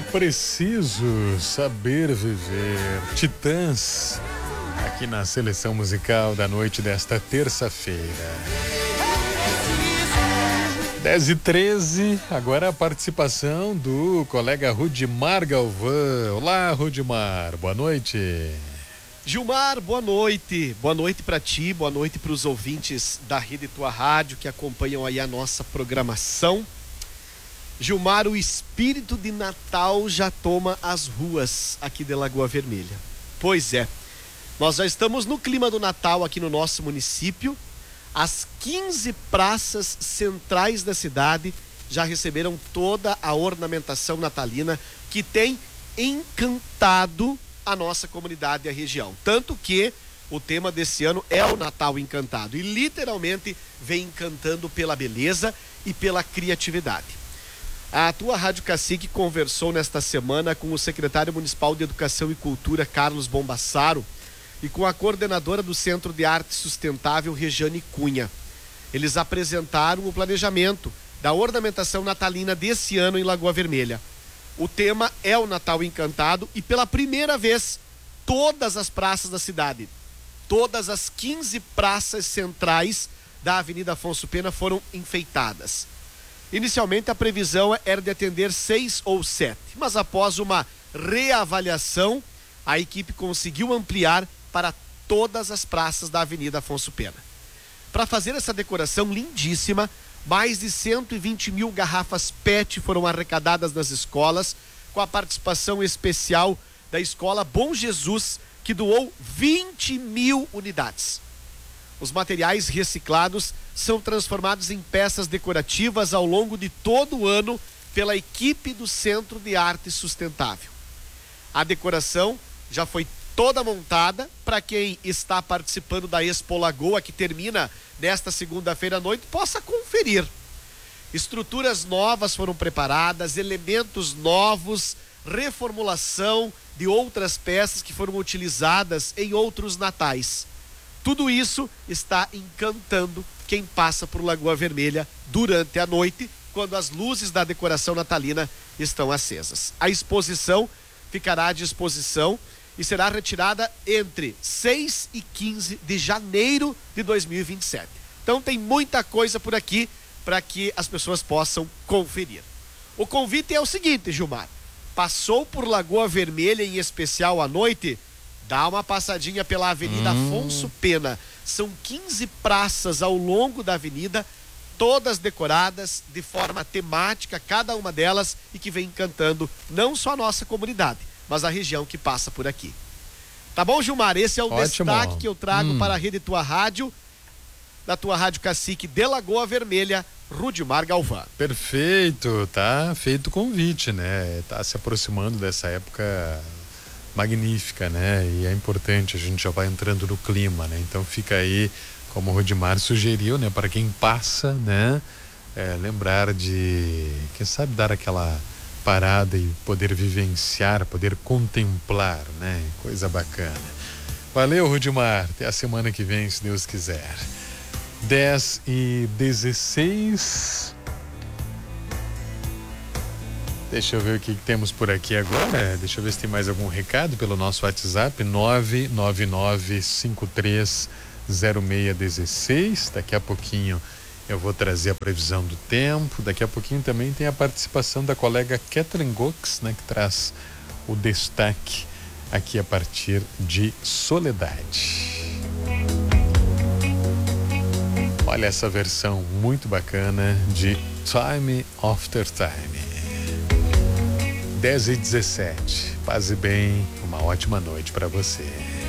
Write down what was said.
Preciso Saber Viver. Titãs, aqui na seleção musical da noite desta terça-feira. 10h13, agora a participação do colega Rudimar Galvão. Olá, Rudimar, boa noite. Gilmar, boa noite. Boa noite para ti, boa noite para os ouvintes da Rede Tua Rádio que acompanham aí a nossa programação. Gilmar, o espírito de Natal já toma as ruas aqui de Lagoa Vermelha. Pois é, nós já estamos no clima do Natal aqui no nosso município. As 15 praças centrais da cidade já receberam toda a ornamentação natalina que tem encantado a nossa comunidade e a região. Tanto que o tema desse ano é o Natal Encantado e literalmente vem encantando pela beleza e pela criatividade. A tua Rádio Cacique conversou nesta semana com o secretário municipal de Educação e Cultura, Carlos Bombassaro, e com a coordenadora do Centro de Arte Sustentável, Rejane Cunha. Eles apresentaram o planejamento da ornamentação natalina desse ano em Lagoa Vermelha. O tema é o Natal Encantado e pela primeira vez todas as praças da cidade, todas as 15 praças centrais da Avenida Afonso Pena foram enfeitadas. Inicialmente a previsão era de atender 6 ou 7, mas após uma reavaliação, a equipe conseguiu ampliar para todas as praças da Avenida Afonso Pena. Para fazer essa decoração lindíssima, mais de 120 mil garrafas PET foram arrecadadas nas escolas, com a participação especial da Escola Bom Jesus, que doou 20 mil unidades. Os materiais reciclados são transformados em peças decorativas ao longo de todo o ano pela equipe do Centro de Arte Sustentável. A decoração já foi toda montada para quem está participando da Expo Lagoa, que termina nesta segunda-feira à noite, possa conferir. Estruturas novas foram preparadas, elementos novos, reformulação de outras peças que foram utilizadas em outros natais. Tudo isso está encantando quem passa por Lagoa Vermelha durante a noite, quando as luzes da decoração natalina estão acesas. A exposição ficará à disposição e será retirada entre 6 e 15 de janeiro de 2027. Então tem muita coisa por aqui para que as pessoas possam conferir. O convite é o seguinte, Gilmar: passou por Lagoa Vermelha, em especial à noite, dá uma passadinha pela Avenida Afonso Pena. São 15 praças ao longo da avenida, todas decoradas de forma temática, cada uma delas, e que vem encantando não só a nossa comunidade, mas a região que passa por aqui. Tá bom, Gilmar? Esse é o destaque que eu trago para a Rede Tua Rádio, da Tua Rádio Cacique de Lagoa Vermelha, Rudimar Galvão. Perfeito, tá feito o convite, né? Tá se aproximando dessa época magnífica, né? E é importante, a gente já vai entrando no clima, né? Então fica aí, como o Rudimar sugeriu, né? Para quem passa, né? Lembrar de, quem sabe, dar aquela parada e poder vivenciar, poder contemplar, né? Coisa bacana. Valeu, Rudimar. Até a semana que vem, se Deus quiser. 10h16. Deixa eu ver o que temos por aqui agora. Deixa eu ver se tem mais algum recado pelo nosso WhatsApp, 999530616. Daqui a pouquinho eu vou trazer a previsão do tempo. Daqui a pouquinho também tem a participação da colega Kathleen Gox, né, que traz o destaque aqui a partir de Soledade. Olha essa versão muito bacana de Time After Time. 10h17. Paz e bem, uma ótima noite para você.